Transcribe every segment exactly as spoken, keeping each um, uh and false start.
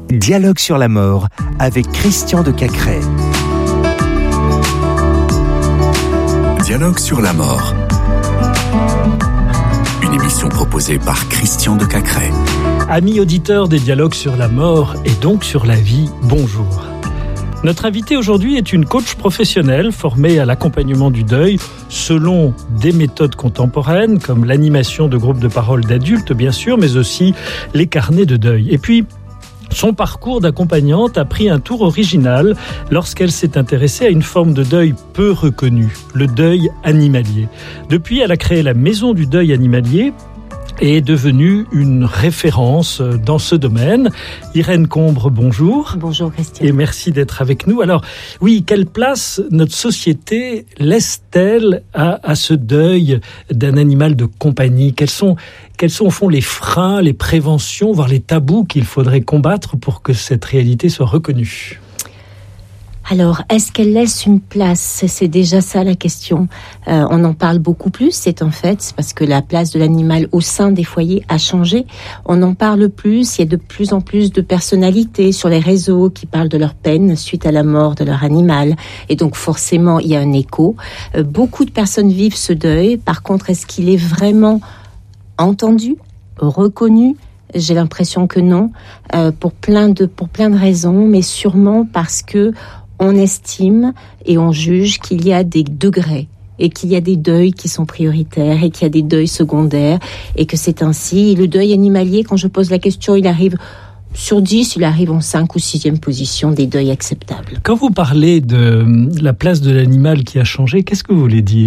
Dialogue sur la mort avec Christian de Cacrès. Dialogue sur la mort. Une émission proposée par Christian de Cacrès. Amis auditeurs des Dialogues sur la mort et donc sur la vie, bonjour. Notre invitée aujourd'hui est une coach professionnelle formée à l'accompagnement du deuil selon des méthodes contemporaines comme l'animation de groupes de parole d'adultes bien sûr, mais aussi les carnets de deuil. Et puis, son parcours d'accompagnante a pris un tour original lorsqu'elle s'est intéressée à une forme de deuil peu reconnue, le deuil animalier. Depuis, elle a créé la Maison du deuil animalier et est devenue une référence dans ce domaine. Irène Combre, bonjour. Bonjour Christian. Et merci d'être avec nous. Alors, oui, quelle place notre société laisse-t-elle à, à ce deuil d'un animal de compagnie ? Quels sont, quels sont au fond les freins, les préventions, voire les tabous qu'il faudrait combattre pour que cette réalité soit reconnue ? Alors, est-ce qu'elle laisse une place ? C'est déjà ça la question. Euh, on en parle beaucoup plus, c'est en fait c'est parce que la place de l'animal au sein des foyers a changé. On en parle plus, il y a de plus en plus de personnalités sur les réseaux qui parlent de leur peine suite à la mort de leur animal. Et donc forcément, il y a un écho. Euh, beaucoup de personnes vivent ce deuil. Par contre, est-ce qu'il est vraiment entendu, reconnu ? J'ai l'impression que non, euh, pour plein de pour plein de raisons, mais sûrement parce que on estime et on juge qu'il y a des degrés et qu'il y a des deuils qui sont prioritaires et qu'il y a des deuils secondaires et que c'est ainsi. Le deuil animalier, quand je pose la question, il arrive sur dix, il arrive en cinq ou sixième position des deuils acceptables. Quand vous parlez de la place de l'animal qui a changé, qu'est-ce que vous voulez dire ?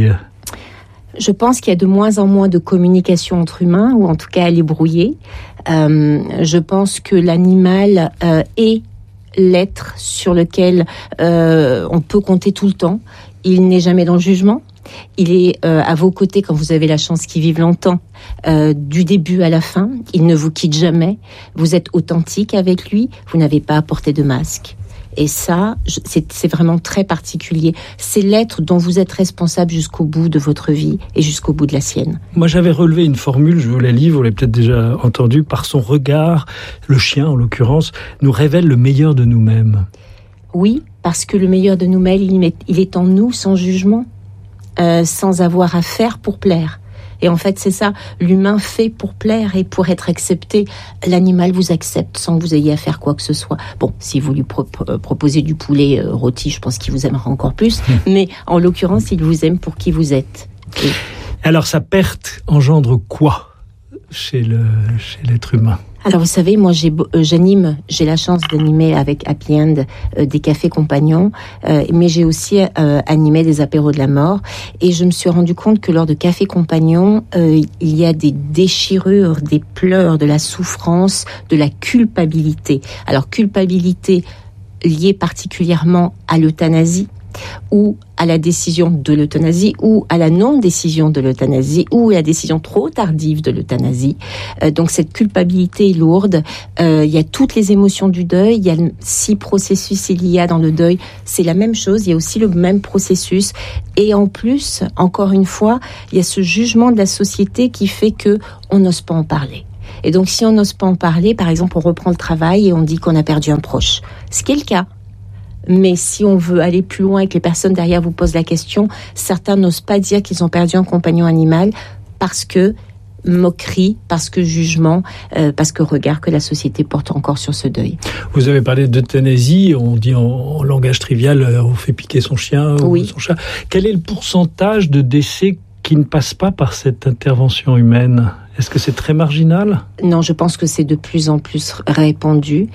Je pense qu'il y a de moins en moins de communication entre humains, ou en tout cas elle est brouillée. Euh, je pense que l'animal euh, est l'être sur lequel euh, on peut compter tout le temps. Il n'est jamais dans le jugement. Il est euh, à vos côtés quand vous avez la chance qu'il vive longtemps, euh, du début à la fin. Il ne vous quitte jamais. Vous êtes authentique avec lui. Vous n'avez pas à porter de masque. Et ça, c'est, c'est vraiment très particulier. C'est l'être dont vous êtes responsable jusqu'au bout de votre vie et jusqu'au bout de la sienne. Moi, j'avais relevé une formule, je vous la lis, vous l'avez peut-être déjà entendue. Par son regard, le chien, en l'occurrence, nous révèle le meilleur de nous-mêmes. Oui, parce que le meilleur de nous-mêmes, il est, il est en nous, sans jugement, euh, sans avoir à faire pour plaire. Et en fait, c'est ça, l'humain fait pour plaire et pour être accepté. L'animal vous accepte sans que vous ayez à faire quoi que ce soit. Bon, si vous lui pro- proposez du poulet euh, rôti, je pense qu'il vous aimera encore plus. Mmh. Mais en l'occurrence, il vous aime pour qui vous êtes. Et... Alors, sa perte engendre quoi chez, le, chez l'être humain ? Alors vous savez, moi j'ai, euh, j'anime, j'ai la chance d'animer avec Happy End euh, des cafés compagnons, euh, mais j'ai aussi euh, animé des apéros de la mort, et je me suis rendu compte que lors de cafés compagnons, euh, il y a des déchirures, des pleurs, de la souffrance, de la culpabilité. Alors culpabilité liée particulièrement à l'euthanasie, ou à la décision de l'euthanasie, ou à la non-décision de l'euthanasie, ou à la décision trop tardive de l'euthanasie. Euh, donc cette culpabilité est lourde. Euh, il y a toutes les émotions du deuil. Il y a six processus il y a dans le deuil. C'est la même chose. Il y a aussi le même processus. Et en plus, encore une fois, il y a ce jugement de la société qui fait que on n'ose pas en parler. Et donc si on n'ose pas en parler, par exemple, on reprend le travail et on dit qu'on a perdu un proche. Ce qui est le cas. Mais si on veut aller plus loin et que les personnes derrière vous posent la question, certains n'osent pas dire qu'ils ont perdu un compagnon animal parce que moquerie, parce que jugement, euh, parce que regard que la société porte encore sur ce deuil. Vous avez parlé d'euthanasie, on dit en, en langage trivial, euh, on fait piquer son chien oui. ou son chat. Quel est le pourcentage de décès qui ne passe pas par cette intervention humaine ? Est-ce que c'est très marginal ? Non, je pense que c'est de plus en plus répandu.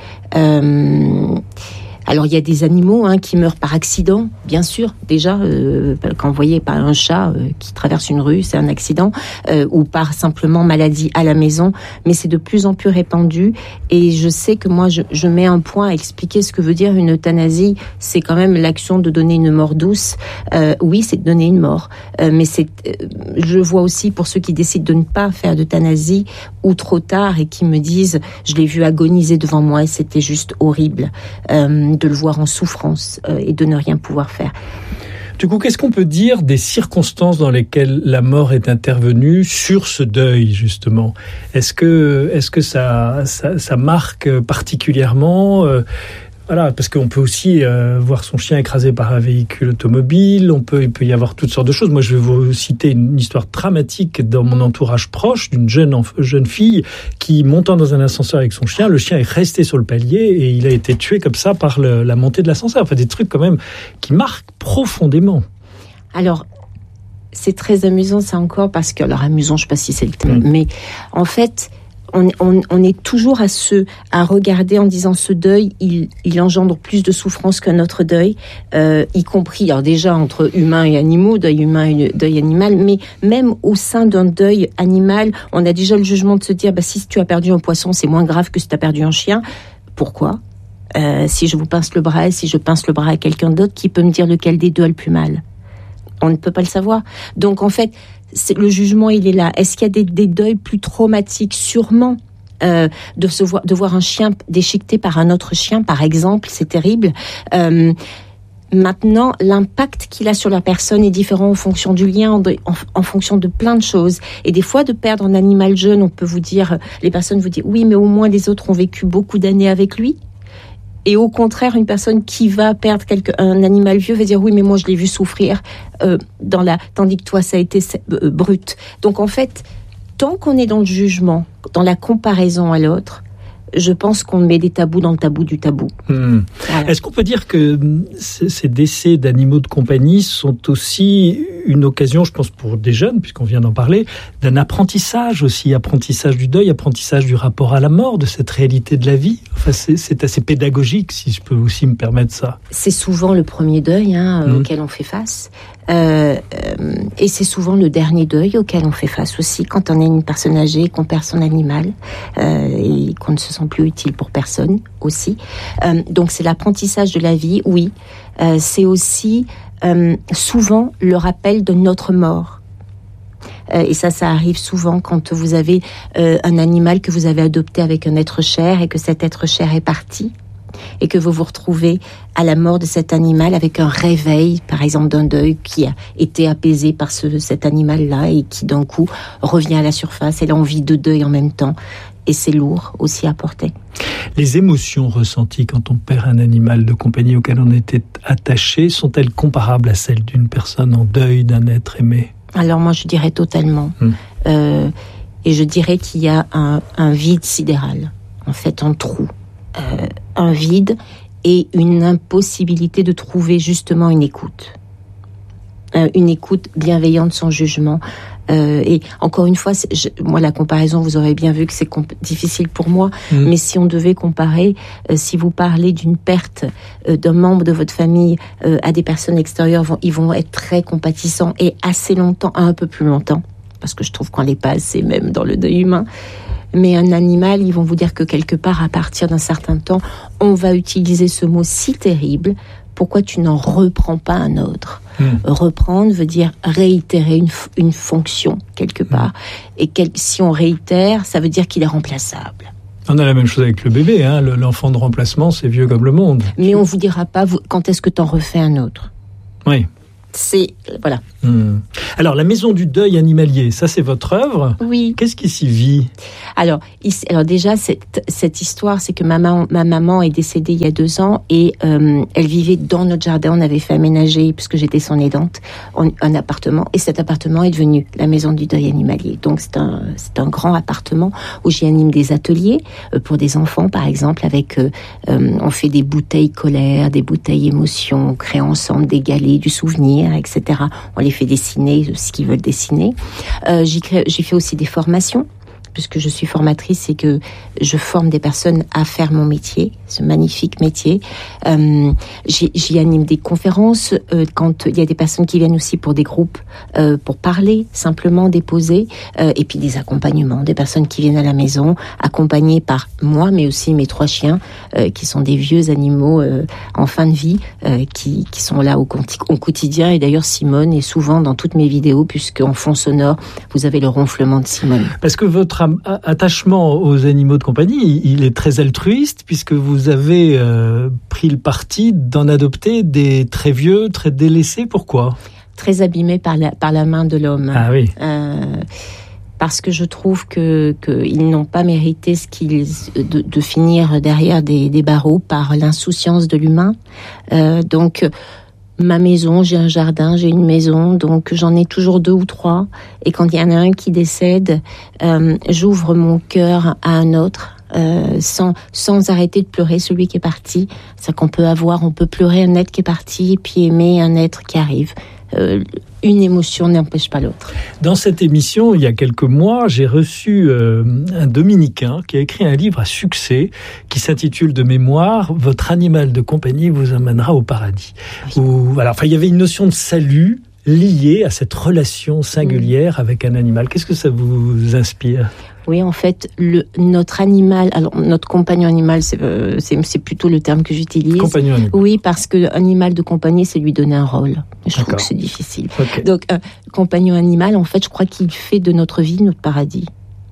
Euh... Alors, il y a des animaux hein, qui meurent par accident, bien sûr. Déjà, euh, quand vous voyez par un chat euh, qui traverse une rue, c'est un accident, euh, ou par simplement maladie à la maison. Mais c'est de plus en plus répandu. Et je sais que moi, je, je mets un point à expliquer ce que veut dire une euthanasie. C'est quand même l'action de donner une mort douce. Euh, oui, c'est de donner une mort. Euh, mais c'est, euh, je vois aussi pour ceux qui décident de ne pas faire d'euthanasie, ou trop tard, et qui me disent, je l'ai vu agoniser devant moi et c'était juste horrible. Euh, de le voir en souffrance euh, et de ne rien pouvoir faire. Du coup, qu'est-ce qu'on peut dire des circonstances dans lesquelles la mort est intervenue sur ce deuil, justement ? Est-ce que, est-ce que ça, ça, ça marque particulièrement euh, Voilà, parce qu'on peut aussi euh, voir son chien écrasé par un véhicule automobile, on peut, il peut y avoir toutes sortes de choses. Moi, je vais vous citer une histoire dramatique dans mon entourage proche d'une jeune, enf- jeune fille qui, montant dans un ascenseur avec son chien, le chien est resté sur le palier et il a été tué comme ça par le, la montée de l'ascenseur. Enfin, des trucs quand même qui marquent profondément. Alors, c'est très amusant ça encore, parce que, alors amusant, je ne sais pas si c'est le terme, mmh. mais en fait... On, on, on est toujours à se, à regarder en disant ce deuil, il, il engendre plus de souffrance qu'un autre deuil, euh, y compris, alors déjà entre humains et animaux, deuil humain et deuil animal, mais même au sein d'un deuil animal, on a déjà le jugement de se dire, bah, si tu as perdu un poisson, c'est moins grave que si tu as perdu un chien. Pourquoi ? euh, Si je vous pince le bras, si je pince le bras à quelqu'un d'autre, qui peut me dire lequel des deux a le plus mal ? On ne peut pas le savoir. Donc en fait, c'est, le jugement, il est là. Est-ce qu'il y a des, des deuils plus traumatiques ? Sûrement. Euh, de, se voir, de voir un chien déchiqueté par un autre chien, par exemple, c'est terrible. Euh, maintenant, l'impact qu'il a sur la personne est différent en fonction du lien, en, en, en fonction de plein de choses. Et des fois, de perdre un animal jeune, on peut vous dire, les personnes vous disent, oui, mais au moins les autres ont vécu beaucoup d'années avec lui. Et au contraire, une personne qui va perdre quelque, un animal vieux va dire, oui, mais moi, je l'ai vu souffrir, euh, dans la, tandis que toi, ça a été euh, brut. Donc, en fait, tant qu'on est dans le jugement, dans la comparaison à l'autre, je pense qu'on met des tabous dans le tabou du tabou. Mmh. Voilà. Est-ce qu'on peut dire que ces décès d'animaux de compagnie sont aussi une occasion, je pense pour des jeunes, puisqu'on vient d'en parler, d'un apprentissage aussi, apprentissage du deuil, apprentissage du rapport à la mort, de cette réalité de la vie ? Enfin, c'est, c'est assez pédagogique, si je peux aussi me permettre ça. C'est souvent le premier deuil hein, mmh. auquel on fait face. Euh, euh, et c'est souvent le dernier deuil auquel on fait face aussi quand on est une personne âgée, qu'on perd son animal euh, et qu'on ne se sent plus utile pour personne aussi. Euh, donc c'est l'apprentissage de la vie, oui. Euh, c'est aussi euh, souvent le rappel de notre mort. Euh, et ça, ça arrive souvent quand vous avez euh, un animal que vous avez adopté avec un être cher et que cet être cher est parti. Et que vous vous retrouvez à la mort de cet animal avec un réveil, par exemple, d'un deuil qui a été apaisé par ce, cet animal-là et qui, d'un coup, revient à la surface. Et là, on vit deux deuils en même temps. Et c'est lourd aussi à porter. Les émotions ressenties quand on perd un animal de compagnie auquel on était attaché sont-elles comparables à celles d'une personne en deuil d'un être aimé ? Alors moi, je dirais totalement. Hum. Euh, et je dirais qu'il y a un, un vide sidéral, en fait, un trou. Euh, un vide et une impossibilité de trouver justement une écoute. Euh, une écoute bienveillante sans jugement. Euh, et encore une fois, je, moi la comparaison, vous aurez bien vu que c'est comp- difficile pour moi, mmh. mais si on devait comparer, euh, si vous parlez d'une perte euh, d'un membre de votre famille euh, à des personnes extérieures, vont, ils vont être très compatissants et assez longtemps, un peu plus longtemps, parce que je trouve qu'on l'est pas assez même dans le deuil humain. Mais un animal, ils vont vous dire que quelque part, à partir d'un certain temps, on va utiliser ce mot si terrible. Pourquoi tu n'en reprends pas un autre ? mmh. Reprendre veut dire réitérer une, une fonction, quelque part. Mmh. Et quel, si on réitère, ça veut dire qu'il est remplaçable. On a la même chose avec le bébé. Hein. Le, l'enfant de remplacement, c'est vieux comme le monde. Mais on ne vous dira pas vous, quand est-ce que tu en refais un autre. Oui. C'est, voilà. Mmh. Alors, la maison du deuil animalier, ça c'est votre œuvre ? Oui. Qu'est-ce qui s'y vit ? Alors, ici, alors déjà, cette, cette histoire, c'est que ma maman, ma maman est décédée il y a deux ans et euh, elle vivait dans notre jardin. On avait fait aménager, puisque j'étais son aidante, en, un appartement. Et cet appartement est devenu la maison du deuil animalier. Donc, c'est un, c'est un grand appartement où j'y anime des ateliers euh, pour des enfants, par exemple, avec, euh, euh, on fait des bouteilles colère, des bouteilles émotion, on crée ensemble des galets du souvenir, et cetera. On les fait dessiner ce qu'ils veulent dessiner. Euh, j'y, crée, j'y fais aussi des formations, puisque je suis formatrice et que je forme des personnes à faire mon métier, ce magnifique métier. Euh, j'y, j'y anime des conférences euh, quand il y a des personnes qui viennent aussi pour des groupes, euh, pour parler, simplement déposer, euh, et puis des accompagnements, des personnes qui viennent à la maison, accompagnées par moi, mais aussi mes trois chiens, euh, qui sont des vieux animaux euh, en fin de vie, euh, qui, qui sont là au, au quotidien. Et d'ailleurs, Simone est souvent dans toutes mes vidéos, puisqu'en fond sonore, vous avez le ronflement de Simone. Parce que votre attachement aux animaux de compagnie, il est très altruiste, puisque vous vous avez euh, pris le parti d'en adopter des très vieux, très délaissés. Pourquoi ? Très abîmés par la, par la main de l'homme. Ah oui. Euh, parce que je trouve que qu'ils n'ont pas mérité ce qu'ils de, de finir derrière des, des barreaux par l'insouciance de l'humain. Euh, donc ma maison, j'ai un jardin, j'ai une maison, donc j'en ai toujours deux ou trois. Et quand il y en a un qui décède, euh, j'ouvre mon cœur à un autre. Euh, sans sans arrêter de pleurer celui qui est parti. C'est qu'on peut avoir, on peut pleurer un être qui est parti et puis aimer un être qui arrive. Euh, une émotion n'empêche pas l'autre. Dans cette émission, il y a quelques mois, j'ai reçu euh, un dominicain qui a écrit un livre à succès qui s'intitule de mémoire « Votre animal de compagnie vous amènera au paradis ». Oui. Où, alors, enfin, il y avait une notion de salut liée à cette relation singulière mmh. avec un animal. Qu'est-ce que ça vous inspire ? Oui, en fait, le, notre animal, alors notre compagnon animal, c'est, euh, c'est, c'est plutôt le terme que j'utilise. Compagnon animal. Oui, parce que animal de compagnie, c'est lui donner un rôle. Je D'accord. trouve que c'est difficile. Okay. Donc, euh, compagnon animal, en fait, je crois qu'il fait de notre vie notre paradis.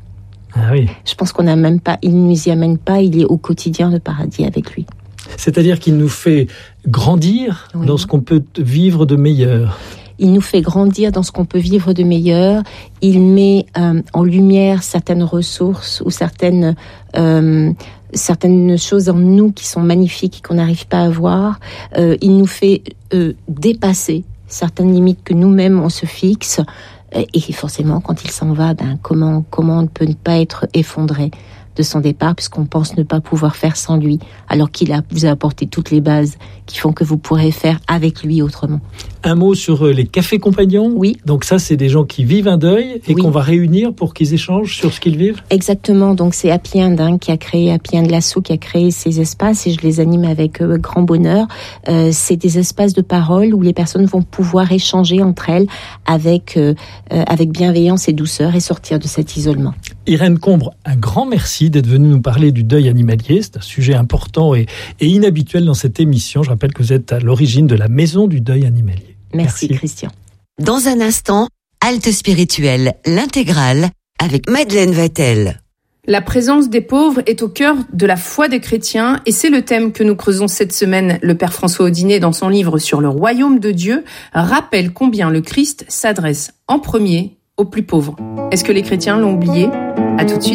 Ah oui. Je pense qu'on n'a même pas, il ne nous y amène pas, il est au quotidien le paradis avec lui. C'est-à-dire qu'il nous fait grandir oui. dans ce qu'on peut vivre de meilleur. Il nous fait grandir dans ce qu'on peut vivre de meilleur. Il met euh, en lumière certaines ressources ou certaines euh, certaines choses en nous qui sont magnifiques et qu'on n'arrive pas à voir. Euh, il nous fait euh, dépasser certaines limites que nous-mêmes on se fixe. Et forcément, quand il s'en va, ben comment comment on ne peut pas être effondré de son départ, puisqu'on pense ne pas pouvoir faire sans lui, alors qu'il a, vous a apporté toutes les bases qui font que vous pourrez faire avec lui autrement. Un mot sur les cafés compagnons. Oui. Donc ça, c'est des gens qui vivent un deuil et oui. qu'on va réunir pour qu'ils échangent sur ce qu'ils vivent. Exactement. Donc c'est Happy End hein, qui a créé, Happy End Lasso qui a créé ces espaces et je les anime avec euh, grand bonheur. Euh, c'est des espaces de parole où les personnes vont pouvoir échanger entre elles avec euh, euh, avec bienveillance et douceur et sortir de cet isolement. Irène Combre, un grand merci d'être venue nous parler du deuil animalier. C'est un sujet important et, et inhabituel dans cette émission. Je rappelle que vous êtes à l'origine de la Maison du Deuil Animalier. Merci, Merci Christian. Dans un instant, Halte spirituelle, l'intégrale, avec Madeleine Vatel. La présence des pauvres est au cœur de la foi des chrétiens et c'est le thème que nous creusons cette semaine. Le Père François Audinet, dans son livre sur le royaume de Dieu, rappelle combien le Christ s'adresse en premier aux plus pauvres. Est-ce que les chrétiens l'ont oublié ? À tout de suite.